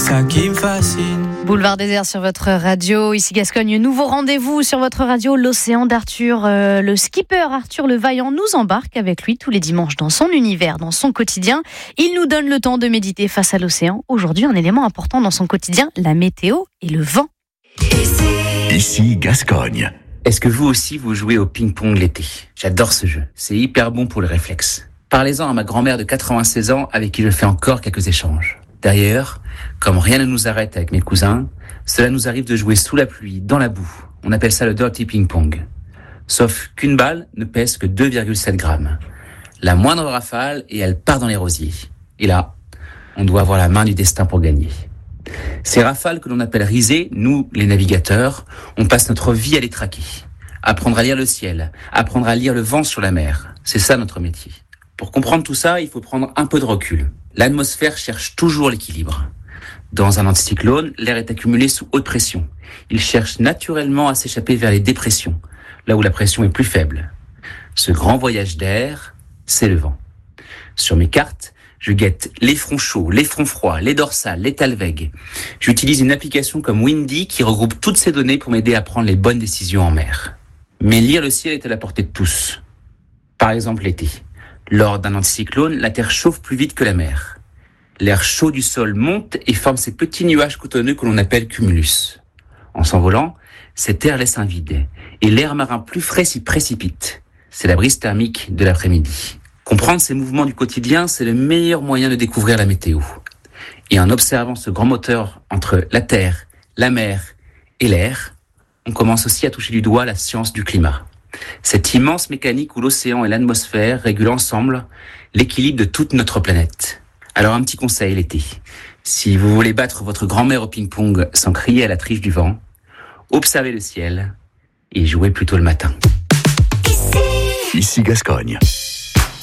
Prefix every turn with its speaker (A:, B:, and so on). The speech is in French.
A: ça qui me fascine.
B: Boulevard désert sur votre radio, ici Gascogne. Nouveau rendez-vous sur votre radio, l'Océan d'Arthur. Le skipper Arthur Le Vaillant nous embarque avec lui tous les dimanches dans son univers, dans son quotidien. Il nous donne le temps de méditer face à l'océan. Aujourd'hui, un élément important dans son quotidien, la météo et le vent.
C: Ici Gascogne.
D: Est-ce que vous aussi vous jouez au ping-pong l'été ? J'adore ce jeu, c'est hyper bon pour le réflexe. Parlez-en à ma grand-mère de 96 ans avec qui je fais encore quelques échanges. D'ailleurs, comme rien ne nous arrête avec mes cousins, cela nous arrive de jouer sous la pluie, dans la boue. On appelle ça le dirty ping-pong. Sauf qu'une balle ne pèse que 2,7 grammes. La moindre rafale et elle part dans les rosiers. Et là, on doit avoir la main du destin pour gagner. Ces rafales que l'on appelle risées, nous, les navigateurs, on passe notre vie à les traquer. Apprendre à lire le ciel, apprendre à lire le vent sur la mer. C'est ça notre métier. Pour comprendre tout ça, il faut prendre un peu de recul. L'atmosphère cherche toujours l'équilibre. Dans un anticyclone, l'air est accumulé sous haute pression. Il cherche naturellement à s'échapper vers les dépressions, là où la pression est plus faible. Ce grand voyage d'air, c'est le vent. Sur mes cartes, je guette les fronts chauds, les fronts froids, les dorsales, les talwegs. J'utilise une application comme Windy qui regroupe toutes ces données pour m'aider à prendre les bonnes décisions en mer. Mais lire le ciel est à la portée de tous. Par exemple l'été. Lors d'un anticyclone, la terre chauffe plus vite que la mer. L'air chaud du sol monte et forme ces petits nuages cotonneux que l'on appelle cumulus. En s'envolant, cet air laisse un vide et l'air marin plus frais s'y précipite. C'est la brise thermique de l'après-midi. Comprendre ces mouvements du quotidien, c'est le meilleur moyen de découvrir la météo. Et en observant ce grand moteur entre la terre, la mer et l'air, on commence aussi à toucher du doigt la science du climat. Cette immense mécanique où l'océan et l'atmosphère régulent ensemble l'équilibre de toute notre planète. Alors un petit conseil l'été. Si vous voulez battre votre grand-mère au ping-pong sans crier à la triche du vent, observez le ciel et jouez plutôt le matin.
C: Ici Gascogne.